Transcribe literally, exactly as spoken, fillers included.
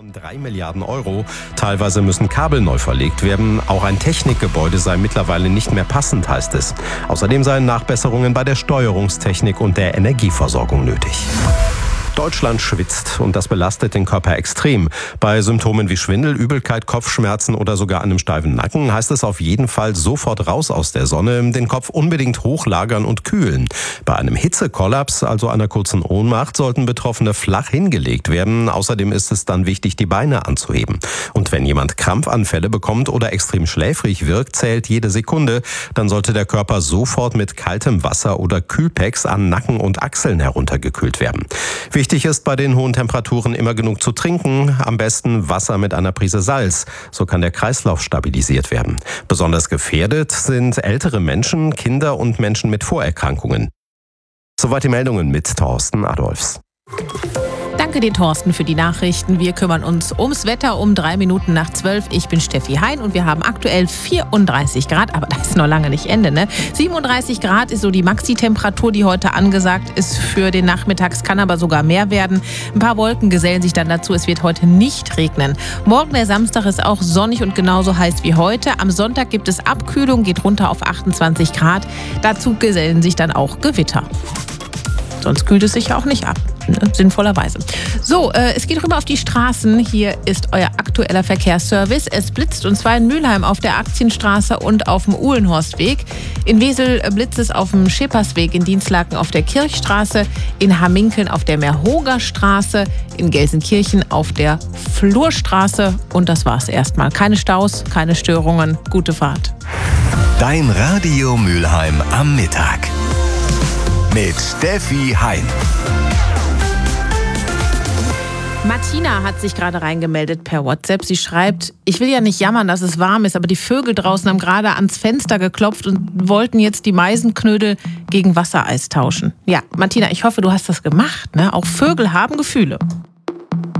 von drei Milliarden Euro. Teilweise müssen Kabel neu verlegt werden. Auch ein Technikgebäude sei mittlerweile nicht mehr passend, heißt es. Außerdem seien Nachbesserungen bei der Steuerungstechnik und der Energieversorgung nötig. Deutschland schwitzt und das belastet den Körper extrem. Bei Symptomen wie Schwindel, Übelkeit, Kopfschmerzen oder sogar einem steifen Nacken heißt es auf jeden Fall sofort raus aus der Sonne, den Kopf unbedingt hochlagern und kühlen. Bei einem Hitzekollaps, also einer kurzen Ohnmacht, sollten Betroffene flach hingelegt werden. Außerdem ist es dann wichtig, die Beine anzuheben. Und wenn jemand Krampfanfälle bekommt oder extrem schläfrig wirkt, zählt jede Sekunde. Dann sollte der Körper sofort mit kaltem Wasser oder Kühlpacks an Nacken und Achseln heruntergekühlt werden. Wichtig ist bei den hohen Temperaturen immer genug zu trinken, am besten Wasser mit einer Prise Salz. So kann der Kreislauf stabilisiert werden. Besonders gefährdet sind ältere Menschen, Kinder und Menschen mit Vorerkrankungen. Soweit die Meldungen mit Thorsten Adolfs. Danke dir, Thorsten, für die Nachrichten. Wir kümmern uns ums Wetter um drei Minuten nach zwölf. Ich bin Steffi Hein und wir haben aktuell vierunddreißig Grad, aber das ist noch lange nicht Ende, ne? siebenunddreißig Grad ist so die Maxitemperatur, die heute angesagt ist für den Nachmittag. Es kann aber sogar mehr werden. Ein paar Wolken gesellen sich dann dazu. Es wird heute nicht regnen. Morgen, der Samstag, ist auch sonnig und genauso heiß wie heute. Am Sonntag gibt es Abkühlung, geht runter auf achtundzwanzig Grad. Dazu gesellen sich dann auch Gewitter. Sonst kühlt es sich ja auch nicht ab, ne? Sinnvollerweise. So, äh, es geht rüber auf die Straßen. Hier ist euer aktueller Verkehrsservice. Es blitzt, und zwar in Mülheim auf der Aktienstraße und auf dem Uhlenhorstweg. In Wesel blitzt es auf dem Schippersweg, in Dienstlaken auf der Kirchstraße, in Hamminkeln auf der Merhogerstraße, in Gelsenkirchen auf der Flurstraße. Und das war's erstmal. Keine Staus, keine Störungen. Gute Fahrt. Dein Radio Mülheim am Mittag. Mit Steffi Hein. Martina hat sich gerade reingemeldet per WhatsApp. Sie schreibt, ich will ja nicht jammern, dass es warm ist, aber die Vögel draußen haben gerade ans Fenster geklopft und wollten jetzt die Meisenknödel gegen Wassereis tauschen. Ja, Martina, ich hoffe, du hast das gemacht, ne? Auch Vögel haben Gefühle.